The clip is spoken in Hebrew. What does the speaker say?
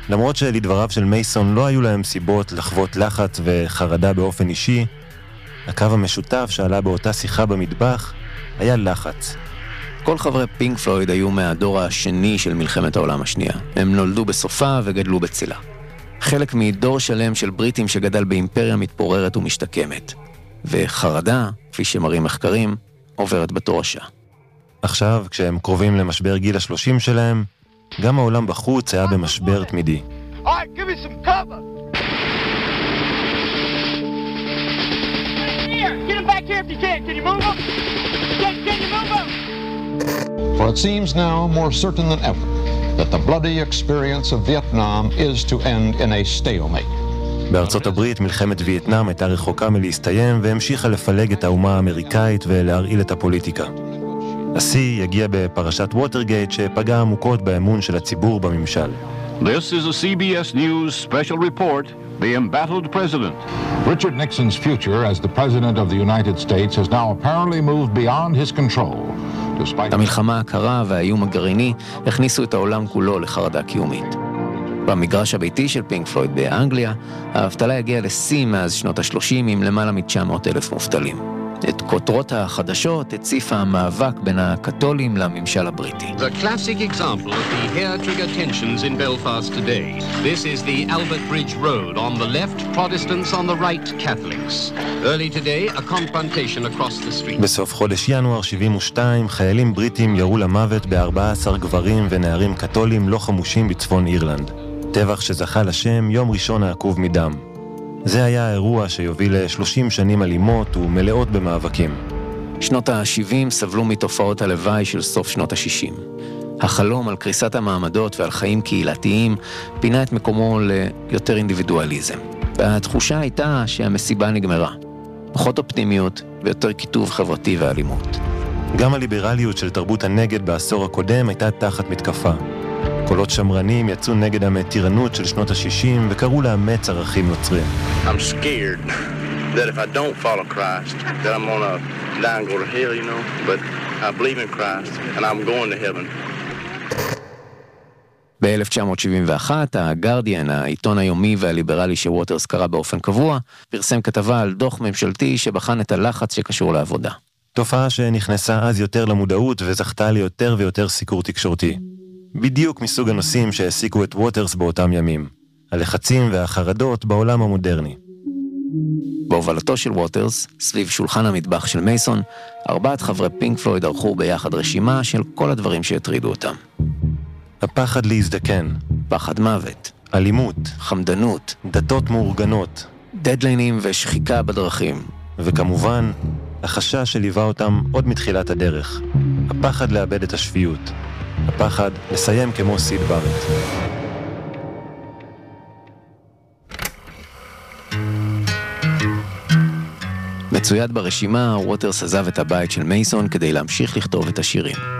למרות שלדבריו של מייסון לא היו להם סיבות לחוות לחץ וחרדה באופן אישי, הקו המשותף שעלה באותה שיחה במטבח היה לחץ. כל חברי פינק פלויד היו מהדור השני של מלחמת העולם השנייה. הם נולדו בסופה וגדלו בצילה. חלק מדור שלם של בריטים שגדל באימפריה מתפוררת ומשתקמת. וחרדה, כפי שמראים מחקרים, עוברת בתורשה. עכשיו, כשהם קרובים למשבר גיל ה-30 שלהם, גם העולם בחוץ היה במשבר תמידי. For it seems now more certain than ever that the bloody experience of Vietnam is to end in a stalemate. בארצות הברית מלחמת וייטנאם הייתה רחוקה מלהסתיים והמשיכה לפלג את האומה האמריקאית ולהרעיל את הפוליטיקה. השיא יגיע בפרשת ווטרגייט שפגע עמוקות באמון של הציבור בממשל. This is a CBS News special report, the embattled president. Richard Nixon's future as the president of the United States has now apparently moved beyond his control. המלחמה הקרה והאיום הגרעיני הכניסו את העולם כולו לחרדה קיומית. במגרש הביתי של פינק פלויד באנגליה, האבטלה הגיעה לשיא מאז שנות ה-30 עם למעלה מ-900,000 מובטלים. את כותרות החדשות הציף המאבק בין הקתולים לממשל הבריטי. The classic example of the hair-trigger tensions in Belfast today. This is the Albert Bridge Road. On the left, Protestants, on the right, Catholics. Early today, a confrontation across the street. בסוף חודש ינואר 72, חיילים בריטים ירו למוות ב-14 גברים ונערים קתולים לא חמושים בצפון אירלנד. טבח שזכה לשם יום ראשון העקוב מדם. זה היה האירוע שיוביל ל-30 שנים אלימות ומלאות במאבקים. שנות ה-70 סבלו מתופעות הלוואי של סוף שנות ה-60. החלום על קריסת המעמדות ועל חיים קהילתיים פינה את מקומו ליותר אינדיבידואליזם. והתחושה הייתה שהמסיבה נגמרה. פחות אופטימיות ויותר כיתוב חברתי ואלימות. גם הליברליות של תרבות הנגד בעשור הקודם הייתה תחת מתקפה. קולות שמרנים יצאו נגד המתירנות של שנות ה-60 וקראו לאמץ ערכים נוצרים. I'm scared that if I don't follow Christ, that I'm gonna die and go to hell, you know, but I believe in Christ and I'm going to heaven. ב-1971, הגרדיאן, העיתון היומי והליברלי שווטרס קרא באופן קבוע, פרסם כתבה על דוח ממשלתי שבחן את הלחץ שקשור לעבודה. תופעה שנכנסה אז יותר למודעות וזכתה ליותר ויותר סיקור תקשורתי. בדיוק מסוג הנושאים שהעסיקו את ווטרס באותם ימים. הלחצים והחרדות בעולם המודרני. בהובלתו של ווטרס, סביב שולחן המטבח של מייסון, 4 חברי פינק פלויד ערכו ביחד רשימה של כל הדברים שהטרידו אותם. הפחד להזדקן. פחד מוות. אלימות. חמדנות. דתות מאורגנות. דדליינים ושחיקה בדרכים. וכמובן, החשש שליווה אותם עוד מתחילת הדרך. הפחד לאבד את השפיות. הפחד לסיים כמו סיד בארט. מצויד ברשימה, ווטרס עזב את הבית של מייסון כדי להמשיך לכתוב את השירים.